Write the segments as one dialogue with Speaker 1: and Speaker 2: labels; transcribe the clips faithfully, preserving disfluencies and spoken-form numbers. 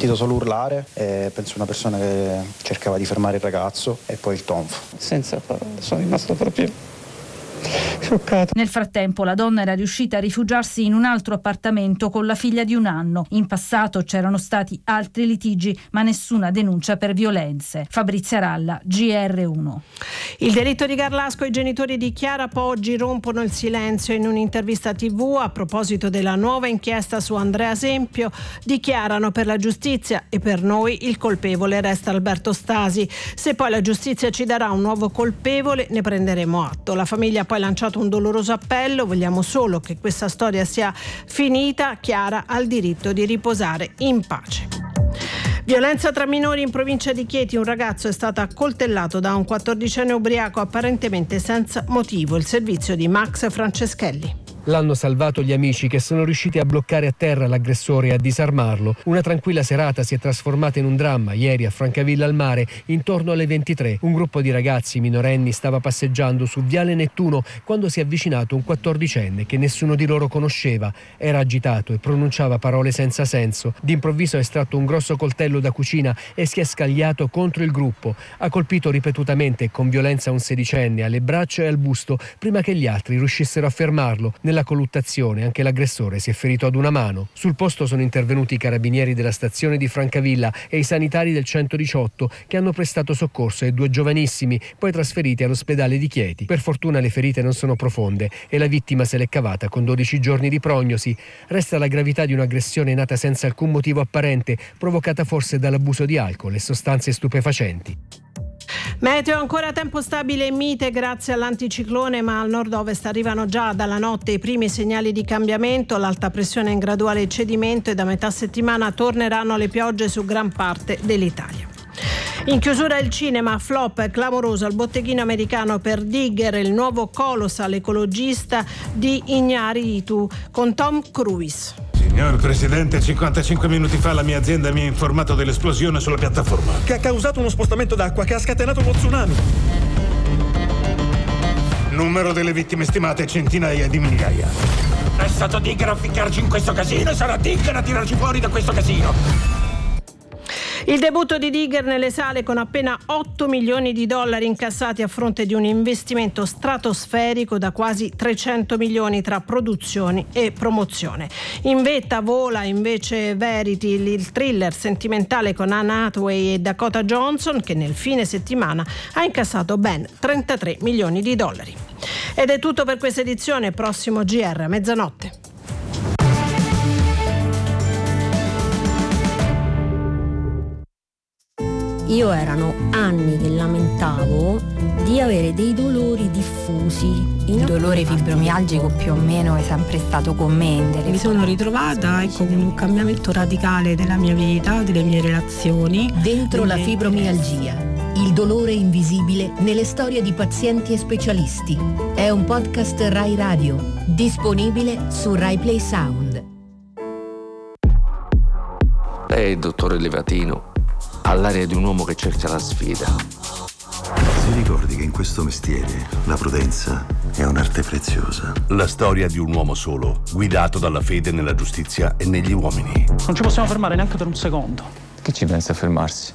Speaker 1: sentito solo urlare e penso una persona che cercava di fermare il ragazzo e poi il tonfo.
Speaker 2: Senza parole, sono rimasto proprio scioccato.
Speaker 3: Nel frattempo la donna era riuscita a rifugiarsi in un altro appartamento con la figlia di un anno. In passato c'erano stati altri litigi, ma nessuna denuncia per violenze. Fabrizia Ralla, G R uno.
Speaker 4: Il delitto di Garlasco, i genitori di Chiara Poggi rompono il silenzio in un'intervista tivù a proposito della nuova inchiesta su Andrea Sempio. Dichiarano: per la giustizia e per noi il colpevole resta Alberto Stasi. Se poi la giustizia ci darà un nuovo colpevole ne prenderemo atto. La famiglia ha poi lanciato un doloroso appello: vogliamo solo che questa storia sia finita. Chiara ha il diritto di riposare in pace. Violenza tra minori in provincia di Chieti. Un ragazzo è stato accoltellato da un quattordicenne ubriaco apparentemente senza motivo. Il servizio di Max Franceschelli.
Speaker 5: L'hanno salvato gli amici, che sono riusciti a bloccare a terra l'aggressore e a disarmarlo. Una tranquilla serata si è trasformata in un dramma ieri a Francavilla al Mare, intorno alle ventitré. Un gruppo di ragazzi minorenni stava passeggiando su Viale Nettuno quando si è avvicinato un quattordicenne che nessuno di loro conosceva. Era agitato e pronunciava parole senza senso. D'improvviso ha estratto un grosso coltello da cucina e si è scagliato contro il gruppo. Ha colpito ripetutamente e con violenza un sedicenne alle braccia e al busto prima che gli altri riuscissero a fermarlo. Nella colluttazione anche l'aggressore si è ferito ad una mano. Sul posto sono intervenuti i carabinieri della stazione di Francavilla e i sanitari del centodiciotto, che hanno prestato soccorso ai due giovanissimi, poi trasferiti all'ospedale di Chieti. Per fortuna le ferite non sono profonde e la vittima se l'è cavata con dodici giorni di prognosi. Resta la gravità di un'aggressione nata senza alcun motivo apparente, provocata forse dall'abuso di alcol e sostanze stupefacenti.
Speaker 4: Meteo ancora tempo stabile e mite grazie all'anticiclone, ma al nord-ovest arrivano già dalla notte i primi segnali di cambiamento. L'alta pressione è in graduale cedimento e da metà settimana torneranno le piogge su gran parte dell'Italia. In chiusura il cinema, flop clamoroso al botteghino americano per Digger, il nuovo colossal ecologista di Iñárritu con Tom Cruise.
Speaker 6: Signor Presidente, cinquantacinque minuti fa la mia azienda mi ha informato dell'esplosione sulla piattaforma.
Speaker 7: Che ha causato uno spostamento d'acqua che ha scatenato uno tsunami.
Speaker 6: Numero delle vittime stimate centinaia di migliaia.
Speaker 8: È stato Digger a ficcarci in questo casino e sarà Digger a tirarci fuori da questo casino.
Speaker 4: Il debutto di Digger nelle sale con appena otto milioni di dollari incassati a fronte di un investimento stratosferico da quasi trecento milioni tra produzioni e promozione. In vetta vola invece Verity, il thriller sentimentale con Anne Hathaway e Dakota Johnson, che nel fine settimana ha incassato ben trentatré milioni di dollari. Ed è tutto per questa edizione. Prossimo G R a mezzanotte.
Speaker 9: Io erano anni che lamentavo di avere dei dolori diffusi.
Speaker 10: Il dolore fibromialgico più o meno è sempre stato con me.
Speaker 11: Mi sono ritrovata ecco, con un cambiamento radicale della mia vita, delle mie relazioni.
Speaker 12: Dentro la fibromialgia, il dolore invisibile nelle storie di pazienti e specialisti. È un podcast Rai Radio, disponibile su Rai Play Sound.
Speaker 13: Lei, dottore Livatino, ha l'aria di un uomo che cerca la sfida.
Speaker 14: Si ricordi che in questo mestiere la prudenza è un'arte preziosa.
Speaker 15: La storia di un uomo solo, guidato dalla fede nella giustizia e negli uomini.
Speaker 2: Non ci possiamo fermare neanche per un secondo.
Speaker 16: Chi ci pensa a fermarsi?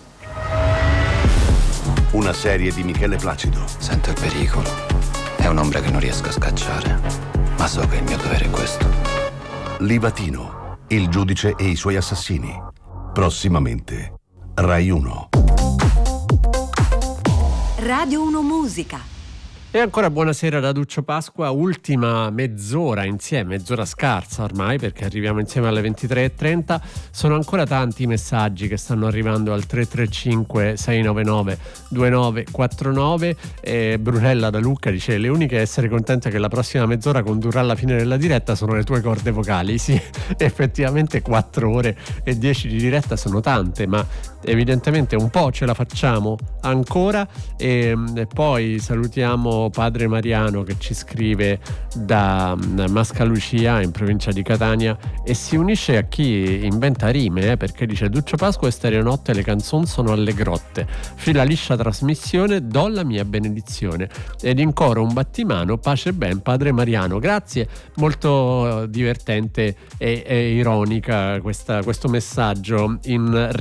Speaker 15: Una serie di Michele Placido.
Speaker 16: Sento il pericolo. È un'ombra che non riesco a scacciare, ma so che il mio dovere è questo.
Speaker 15: Livatino, il giudice e i suoi assassini. Prossimamente Rai uno.
Speaker 12: Radio uno Musica.
Speaker 17: E ancora buonasera da Duccio Pasqua, ultima mezz'ora insieme, mezz'ora scarsa ormai perché arriviamo insieme alle ventitré e trenta. Sono ancora tanti i messaggi che stanno arrivando al tre tre cinque sei nove nove due nove quattro nove. E Brunella da Lucca dice: le uniche a essere contenta che la prossima mezz'ora condurrà alla fine della diretta sono le tue corde vocali. Sì, effettivamente quattro ore e dieci di diretta sono tante, ma evidentemente un po' ce la facciamo ancora. E, e poi salutiamo Padre Mariano che ci scrive da Mascalucia in provincia di Catania e si unisce a chi inventa rime, eh, perché dice: Duccio Pasqua e Stereonotte, le canzoni sono alle grotte, fila liscia trasmissione, do la mia benedizione, ed in coro un battimano, pace ben Padre Mariano. Grazie, molto divertente e, e ironica questa, questo messaggio in